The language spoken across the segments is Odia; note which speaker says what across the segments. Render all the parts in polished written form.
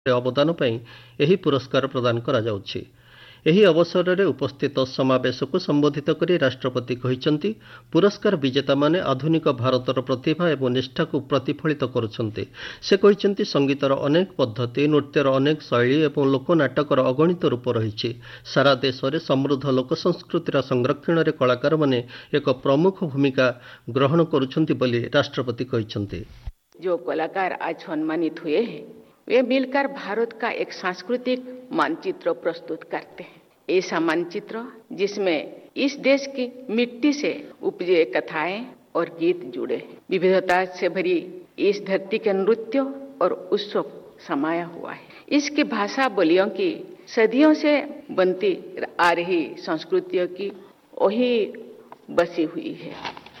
Speaker 1: ଅବଦାନ ପାଇଁ ଏହି ପୁରସ୍କାର ପ୍ରଦାନ କରାଯାଉଛି। ଏହି ଅବସରରେ ଉପସ୍ଥିତ ସମାବେଶକୁ ସମ୍ବୋଧିତ କରି ରାଷ୍ଟ୍ରପତି କହିଛନ୍ତି, ପୁରସ୍କାର ବିଜେତାମାନେ ଆଧୁନିକ ଭାରତର ପ୍ରତିଭା ଏବଂ ନିଷ୍ଠାକୁ ପ୍ରତିଫଳିତ କରୁଛନ୍ତି। ସେ କହିଛନ୍ତି, ସଙ୍ଗୀତର ଅନେକ ପଦ୍ଧତି, ନୃତ୍ୟର ଅନେକ ଶୈଳୀ ଏବଂ ଲୋକନାଟକର ଅଗଣିତ ରୂପ ରହିଛି। ସାରା ଦେଶରେ ସମୃଦ୍ଧ ଲୋକସଂସ୍କୃତିର ସଂରକ୍ଷଣରେ କଳାକାରମାନେ ଏକ ପ୍ରମୁଖ ଭୂମିକା ଗ୍ରହଣ କରୁଛନ୍ତି ବୋଲି ରାଷ୍ଟ୍ରପତି କହିଛନ୍ତି।
Speaker 2: जो कलाकार आज सम्मानित हुए हैं वे मिलकर भारत का एक सांस्कृतिक मानचित्र प्रस्तुत करते हैं। ऐसा मानचित्र जिसमें इस देश की मिट्टी से उपजे कथाएं और गीत जुड़े हैं। विविधता से भरी इस धरती के नृत्य और उत्सव समाया हुआ है। इसकी भाषा बोलियों की सदियों से बनती आ रही संस्कृतियों की वही बसी हुई है।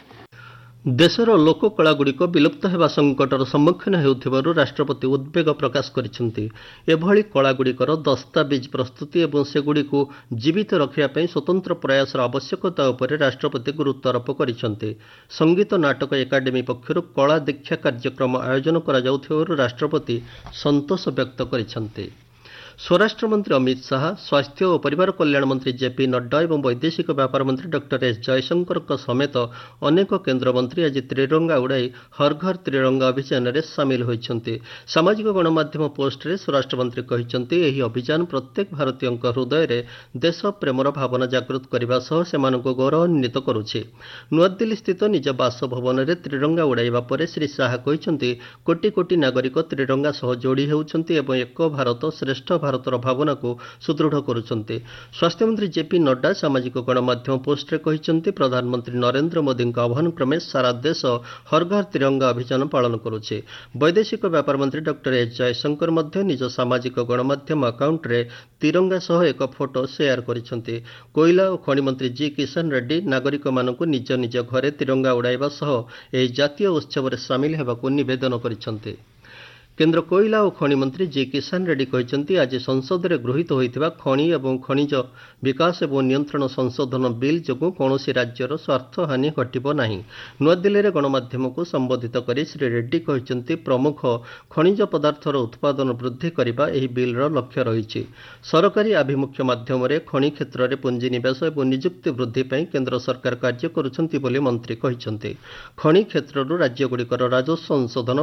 Speaker 1: ଦେଶର ଲୋକକଳାଗୁଡ଼ିକ ବିଲୁପ୍ତ ହେବା ସଙ୍କଟର ସମ୍ମୁଖୀନ ହେଉଥିବାରୁ ରାଷ୍ଟ୍ରପତି ଉଦ୍ବେଗ ପ୍ରକାଶ କରିଛନ୍ତି। ଏଭଳି କଳାଗୁଡ଼ିକର ଦସ୍ତାବିଜ ପ୍ରସ୍ତୁତି ଏବଂ ସେଗୁଡ଼ିକୁ ଜୀବିତ ରଖିବା ପାଇଁ ସ୍ୱତନ୍ତ୍ର ପ୍ରୟାସର ଆବଶ୍ୟକତା ଉପରେ ରାଷ୍ଟ୍ରପତି ଗୁରୁତ୍ୱାରୋପ କରିଛନ୍ତି। ସଙ୍ଗୀତ ନାଟକ ଏକାଡେମୀ ପକ୍ଷରୁ କଳା ଦୀକ୍ଷା କାର୍ଯ୍ୟକ୍ରମ ଆୟୋଜନ କରାଯାଉଥିବାରୁ ରାଷ୍ଟ୍ରପତି ସନ୍ତୋଷ ବ୍ୟକ୍ତ କରିଛନ୍ତି। ସ୍ୱରାଷ୍ଟ୍ରମନ୍ତ୍ରୀ ଅମିତ ଶାହା, ସ୍ୱାସ୍ଥ୍ୟ ଓ ପରିବାର କଲ୍ୟାଣ ମନ୍ତ୍ରୀ ଜେପି ନଡ୍ଡା ଏବଂ ବୈଦେଶିକ ବ୍ୟାପାର ମନ୍ତ୍ରୀ ଡକ୍ଟର ଏସ୍ ଜୟଶଙ୍କରଙ୍କ ସମେତ ଅନେକ କେନ୍ଦ୍ରମନ୍ତ୍ରୀ ଆଜି ତ୍ରିରଙ୍ଗା ଉଡ଼ାଇ ହର୍ ଘର୍ ତ୍ରିରଙ୍ଗା ଅଭିଯାନରେ ସାମିଲ ହୋଇଛନ୍ତି। ସାମାଜିକ ଗଣମାଧ୍ୟମ ପୋଷ୍ଟରେ ସ୍ୱରାଷ୍ଟ୍ରମନ୍ତ୍ରୀ କହିଛନ୍ତି, ଏହି ଅଭିଯାନ ପ୍ରତ୍ୟେକ ଭାରତୀୟଙ୍କ ହୃଦୟରେ ଦେଶ ପ୍ରେମର ଭାବନା ଜାଗୃତ କରିବା ସହ ସେମାନଙ୍କୁ ଗୌରବାନ୍ୱିତ କରୁଛି। ନୂଆଦିଲ୍ଲୀସ୍ଥିତ ନିଜ ବାସଭବନରେ ତ୍ରିରଙ୍ଗା ଉଡ଼ାଇବା ପରେ ଶ୍ରୀ ଶାହା କହିଛନ୍ତି, କୋଟି କୋଟି ନାଗରିକ ତ୍ରିରଙ୍ଗା ସହ ଯୋଡ଼ି ହେଉଛନ୍ତି ଏବଂ ଏକ ଭାରତ ଶ୍ରେଷ୍ଠ ଭାରତର ଭାବନାକୁ ସୁଦୃଢ଼ କରୁଛନ୍ତି। ସ୍ୱାସ୍ଥ୍ୟମନ୍ତ୍ରୀ ଜେପି ନଡ୍ଡା ସାମାଜିକ ଗଣମାଧ୍ୟମ ପୋଷ୍ଟରେ କହିଛନ୍ତି, ପ୍ରଧାନମନ୍ତ୍ରୀ ନରେନ୍ଦ୍ର ମୋଦିଙ୍କ ଆହ୍ୱାନ କ୍ରମେ ସାରା ଦେଶ ହର୍ ଘର୍ ତ୍ରିରଙ୍ଗା ଅଭିଯାନ ପାଳନ କରୁଛି। ବୈଦେଶିକ ବ୍ୟାପାର ମନ୍ତ୍ରୀ ଡକ୍ଟର ଏସ୍ ଜୟଶଙ୍କର ମଧ୍ୟ ନିଜ ସାମାଜିକ ଗଣମାଧ୍ୟମ ଆକାଉଣ୍ଟରେ ତ୍ରିରଙ୍ଗା ସହ ଏକ ଫଟୋ ସେୟାର କରିଛନ୍ତି। କୋଇଲା ଓ ଖଣି ମନ୍ତ୍ରୀ ଜି କିଷାନ ରେଡ୍ଡି ନାଗରିକମାନଙ୍କୁ ନିଜ ନିଜ ଘରେ ତ୍ରିରଙ୍ଗା ଉଡ଼ାଇବା ସହ ଏହି ଜାତୀୟ ଉତ୍ସବରେ ସାମିଲ ହେବାକୁ ନିବେଦନ କରିଛନ୍ତି। କେନ୍ଦ୍ର କୋଇଲା ଓ ଖଣି ମନ୍ତ୍ରୀ ଜି କିଷାନ ରେଡ୍ଡି କହିଛନ୍ତି, ଆଜି ସଂସଦରେ ଗୃହୀତ ହୋଇଥିବା ଖଣି ଏବଂ ଖଣିଜ ବିକାଶ ଏବଂ ନିୟନ୍ତ୍ରଣ ସଂଶୋଧନ ବିଲ୍ ଯୋଗୁଁ କୌଣସି ରାଜ୍ୟର ସ୍ୱାର୍ଥହାନି ଘଟିବ ନାହିଁ। ନୂଆଦିଲ୍ଲୀରେ ଗଣମାଧ୍ୟମକୁ ସମ୍ବୋଧିତ କରି ଶ୍ରୀ ରେଡ୍ଡି କହିଛନ୍ତି, ପ୍ରମୁଖ ଖଣିଜ ପଦାର୍ଥର ଉତ୍ପାଦନ ବୃଦ୍ଧି କରିବା ଏହି ବିଲ୍ର ଲକ୍ଷ୍ୟ ରହିଛି। ସରକାରୀ ଆଭିମୁଖ୍ୟ ମାଧ୍ୟମରେ ଖଣି କ୍ଷେତ୍ରରେ ପୁଞ୍ଜିନିବେଶ ଏବଂ ନିଯୁକ୍ତି ବୃଦ୍ଧି ପାଇଁ କେନ୍ଦ୍ର ସରକାର କାର୍ଯ୍ୟ କରୁଛନ୍ତି ବୋଲି ମନ୍ତ୍ରୀ କହିଛନ୍ତି। ଖଣି କ୍ଷେତ୍ରରୁ ରାଜ୍ୟଗୁଡ଼ିକର ରାଜସ୍ୱ ଅଂଶଧନ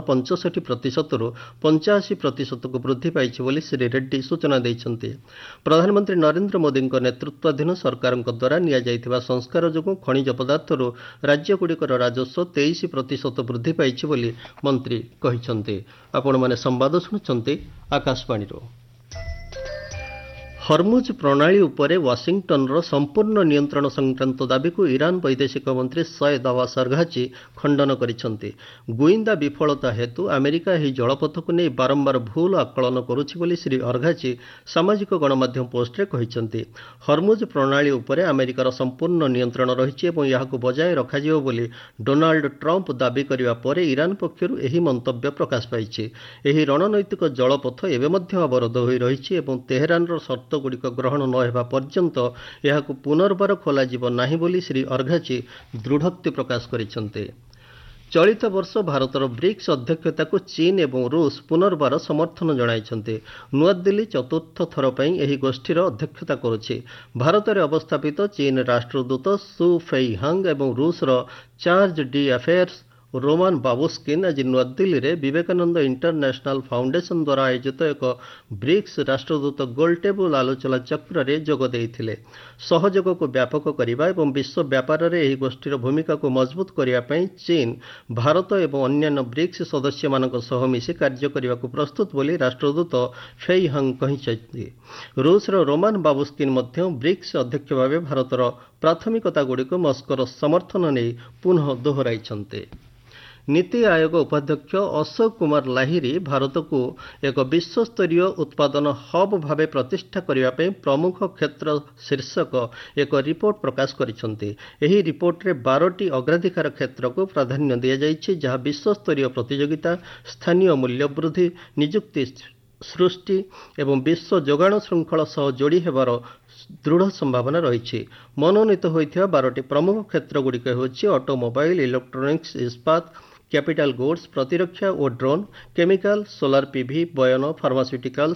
Speaker 1: 65%ରୁ 85%କୁ ବୃଦ୍ଧି ପାଇଛି ବୋଲି ଶ୍ରୀ ରେଡ୍ଡି ସୂଚନା ଦେଇଛନ୍ତି। ପ୍ରଧାନମନ୍ତ୍ରୀ ନରେନ୍ଦ୍ର ମୋଦିଙ୍କ ନେତୃତ୍ୱାଧୀନ ସରକାରଙ୍କ ଦ୍ୱାରା ନିଆଯାଇଥିବା ସଂସ୍କାର ଯୋଗୁଁ ଖଣିଜ ପଦାର୍ଥରୁ ରାଜ୍ୟଗୁଡ଼ିକର ରାଜସ୍ୱ 23% ବୃଦ୍ଧି ପାଇଛି ବୋଲି ମନ୍ତ୍ରୀ କହିଛନ୍ତି। ଆପଣମାନେ ସମ୍ବାଦ ଶୁଣୁଛନ୍ତି ଆକାଶବାଣୀରୁ। ହର୍ମୁଜ୍ ପ୍ରଣାଳୀ ଉପରେ ୱାଶିଂଟନର ସମ୍ପୂର୍ଣ୍ଣ ନିୟନ୍ତ୍ରଣ ସଂକ୍ରାନ୍ତ ଦାବିକୁ ଇରାନ ବୈଦେଶିକ ମନ୍ତ୍ରୀ ସୟେଦ୍ ଆବାସ୍ ଅର୍ଘାଚି ଖଣ୍ଡନ କରିଛନ୍ତି। ଗୁଇନ୍ଦା ବିଫଳତା ହେତୁ ଆମେରିକା ଏହି ଜଳପଥକୁ ନେଇ ବାରମ୍ବାର ଭୁଲ ଆକଳନ କରୁଛି ବୋଲି ଶ୍ରୀ ଅର୍ଘାଚି ସାମାଜିକ ଗଣମାଧ୍ୟମ ପୋଷ୍ଟରେ କହିଛନ୍ତି। ହର୍ମୁଜ୍ ପ୍ରଣାଳୀ ଉପରେ ଆମେରିକାର ସମ୍ପୂର୍ଣ୍ଣ ନିୟନ୍ତ୍ରଣ ରହିଛି ଏବଂ ଏହାକୁ ବଜାୟ ରଖାଯିବ ବୋଲି ଡୋନାଲ୍ଡ ଟ୍ରମ୍ପ ଦାବି କରିବା ପରେ ଇରାନ ପକ୍ଷରୁ ଏହି ମନ୍ତବ୍ୟ ପ୍ରକାଶ ପାଇଛି। ଏହି ରଣନୈତିକ ଜଳପଥ ଏବେ ମଧ୍ୟ ଅବରୋଧ ହୋଇ ରହିଛି ଏବଂ ତେହେରାନର ସର୍ତ୍ତଗୁଡ଼ିକ ଗ୍ରହଣ ନ ହେବା ପର୍ଯ୍ୟନ୍ତ ଏହାକୁ ପୁନର୍ବାର ଖୋଲାଯିବ ନାହିଁ ବୋଲି ଶ୍ରୀ ଅର୍ଘାଚି ଦୃଢ଼ୋକ୍ତି ପ୍ରକାଶ କରିଛନ୍ତି। ଚଳିତ ବର୍ଷ ଭାରତର ବ୍ରିକ୍ସ ଅଧ୍ୟକ୍ଷତାକୁ ଚୀନ ଏବଂ ରୁଷ ପୁନର୍ବାର ସମର୍ଥନ ଜଣାଇଛନ୍ତି। ନୂଆଦିଲ୍ଲୀ ଚତୁର୍ଥ ଥର ପାଇଁ ଏହି ଗୋଷ୍ଠୀର ଅଧ୍ୟକ୍ଷତା କରୁଛି। ଭାରତରେ ଅବସ୍ଥାପିତ ଚୀନ ରାଷ୍ଟ୍ରଦୂତ ସୁ ଫେଇହାଙ୍ଗ ଏବଂ ରୁଷର charge D affairs Roman Babushkin ଆଜି ନୂଆଦିଲ୍ଲୀରେ ବିବେକାନନ୍ଦ ଇଣ୍ଟରନ୍ୟାସନାଲ ଫାଉଣ୍ଡେସନ ଦ୍ୱାରା ଆୟୋଜିତ ଏକ ବ୍ରିକ୍ସ ରାଷ୍ଟ୍ରଦୂତ ଗୋଲଟେବୁଲ ଆଲୋଚନା ଚକ୍ରରେ ଯୋଗ ଦେଇଥିଲେ। ସହଯୋଗକୁ ବ୍ୟାପକ କରିବା ଏବଂ ବିଶ୍ୱ ବ୍ୟାପାରରେ ଏହି ଗୋଷ୍ଠୀର ଭୂମିକାକୁ ମଜବୁତ କରିବା ପାଇଁ ଚୀନ ଭାରତ ଏବଂ ଅନ୍ୟାନ୍ୟ ବ୍ରିକ୍ସ ସଦସ୍ୟମାନଙ୍କ ସହ ମିଶି କାର୍ଯ୍ୟ କରିବାକୁ ପ୍ରସ୍ତୁତ ବୋଲି ରାଷ୍ଟ୍ରଦୂତ ଫେଇହାଙ୍ଗ କହିଛନ୍ତି। ରୁଷର ରୋମାନ ବାବୁସ୍କିନ୍ ମଧ୍ୟ ବ୍ରିକ୍ସ ଅଧ୍ୟକ୍ଷ ଭାବେ ଭାରତର ପ୍ରାଥମିକତାଗୁଡ଼ିକୁ ମସ୍କୋର ସମର୍ଥନ ନେଇ ପୁନଃ ଦୋହରାଇଛନ୍ତି। ନୀତି ଆୟୋଗ ଉପାଧ୍ୟକ୍ଷ ଅଶୋକ କୁମାର ଲାହିରୀ ଭାରତକୁ ଏକ ବିଶ୍ୱସ୍ତରୀୟ ଉତ୍ପାଦନ ହବ୍ ଭାବେ ପ୍ରତିଷ୍ଠା କରିବା ପାଇଁ ପ୍ରମୁଖ କ୍ଷେତ୍ର ଶୀର୍ଷକ ଏକ ରିପୋର୍ଟ ପ୍ରକାଶ କରିଛନ୍ତି। ଏହି ରିପୋର୍ଟରେ 12ଟି ଅଗ୍ରାଧିକାର କ୍ଷେତ୍ରକୁ ପ୍ରାଧାନ୍ୟ ଦିଆଯାଇଛି, ଯାହା ବିଶ୍ୱସ୍ତରୀୟ ପ୍ରତିଯୋଗିତା, ସ୍ଥାନୀୟ ମୂଲ୍ୟ ବୃଦ୍ଧି, ନିଯୁକ୍ତି ସୃଷ୍ଟି ଏବଂ ବିଶ୍ୱ ଯୋଗାଣ ଶୃଙ୍ଖଳ ସହ ଯୋଡ଼ି ହେବାର ଦୃଢ଼ ସମ୍ଭାବନା ରହିଛି। ମନୋନୀତ ହୋଇଥିବା 12ଟି ପ୍ରମୁଖ କ୍ଷେତ୍ରଗୁଡ଼ିକ ହେଉଛି ଅଟୋମୋବାଇଲ, ଇଲେକ୍ଟ୍ରୋନିକ୍ସ, ଇସ୍ପାତ, କ୍ୟାପିଟାଲ ଗୁଡ୍ସ, ପ୍ରତିରକ୍ଷା ଓ ଡ୍ରୋନ୍, କେମିକାଲ, ସୋଲାର ପିଭି, ବୟନ, ଫାର୍ମାସ୍ୟୁଟିକାଲ,